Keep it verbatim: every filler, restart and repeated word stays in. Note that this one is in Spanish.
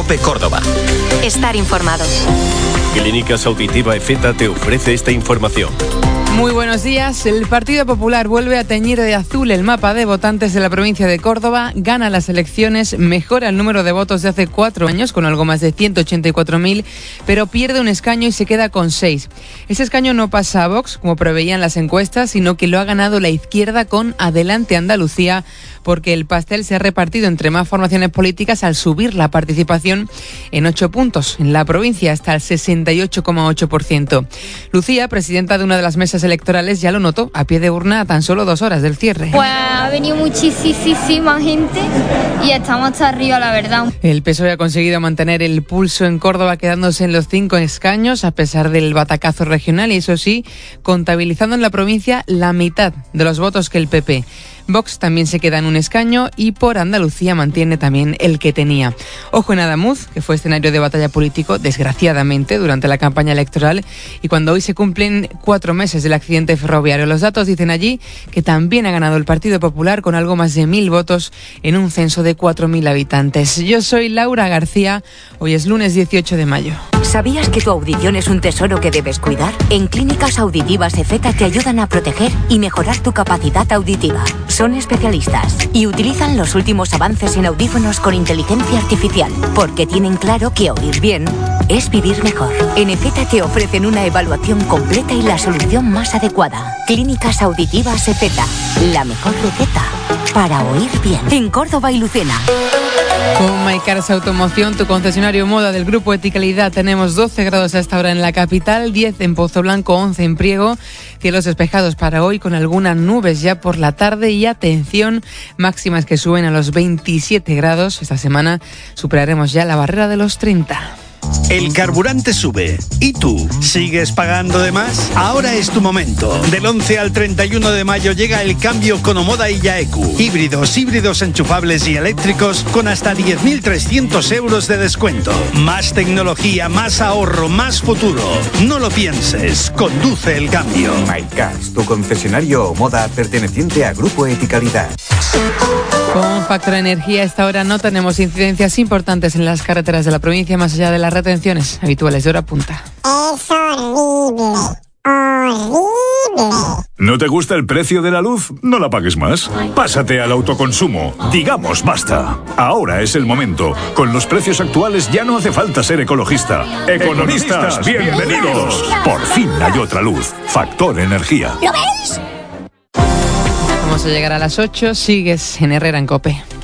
COPE Córdoba. Estar informado. Clínicas Auditiva EFETA te ofrece esta información. Muy buenos días. El Partido Popular vuelve a teñir de azul el mapa de votantes de la provincia de Córdoba, gana las elecciones, mejora el número de votos de hace cuatro años con algo más de ciento ochenta y cuatro mil, pero pierde un escaño y se queda con seis. Ese escaño no pasa a Vox, como preveían las encuestas, sino que lo ha ganado la izquierda con Adelante Andalucía, porque el pastel se ha repartido entre más formaciones políticas al subir la participación en ocho puntos. En la provincia hasta el sesenta y ocho coma ocho por ciento. Lucía, presidenta de una de las mesas electorales, ya lo notó a pie de urna a tan solo dos horas del cierre. Pues ha venido muchísima gente y estamos hasta arriba, la verdad. El P S O E ha conseguido mantener el pulso en Córdoba, quedándose en los cinco escaños a pesar del batacazo regional y, eso sí, contabilizando en la provincia la mitad de los votos que el P P. Vox también se queda en un escaño y por Andalucía mantiene también el que tenía. Ojo en Adamuz, que fue escenario de batalla político, desgraciadamente, durante la campaña electoral, y cuando hoy se cumplen cuatro meses del accidente ferroviario. Los datos dicen allí que también ha ganado el Partido Popular con algo más de mil votos en un censo de cuatro mil habitantes. Yo soy Laura García, hoy es lunes dieciocho de mayo. ¿Sabías que tu audición es un tesoro que debes cuidar? En Clínicas Auditivas EFETA te ayudan a proteger y mejorar tu capacidad auditiva. Son especialistas y utilizan los últimos avances en audífonos con inteligencia artificial, porque tienen claro que oír bien es vivir mejor. En EFETA te ofrecen una evaluación completa y la solución más adecuada. Clínicas Auditivas EFETA, la mejor receta para oír bien. En Córdoba y Lucena. Con MyCars Automoción, tu concesionario moda del Grupo Eticalidad, tenemos doce grados a esta hora en la capital, diez en Pozo Blanco, once en Priego, cielos despejados para hoy con algunas nubes ya por la tarde y atención, máximas que suben a los veintisiete grados. Esta semana superaremos ya la barrera de los treinta. El carburante sube. ¿Y tú? ¿Sigues pagando de más? Ahora es tu momento. Del once al treinta y uno de mayo llega el cambio con Omoda y Yaeku. Híbridos, híbridos enchufables y eléctricos con hasta diez mil trescientos euros de descuento. Más tecnología, más ahorro, más futuro. No lo pienses. Conduce el cambio. MyCars, tu concesionario Omoda perteneciente a Grupo Eticalidad. Con Factor Energía, a esta hora no tenemos incidencias importantes en las carreteras de la provincia, más allá de las retenciones habituales de hora punta. Es horrible, horrible. ¿No te gusta el precio de la luz? No la pagues más. Pásate al autoconsumo. Digamos basta. Ahora es el momento. Con los precios actuales ya no hace falta ser ecologista. Economistas, bienvenidos. Por fin hay otra luz. Factor Energía. ¿Lo veis? Vamos a llegar a las ocho. Sigues en Herrera en COPE.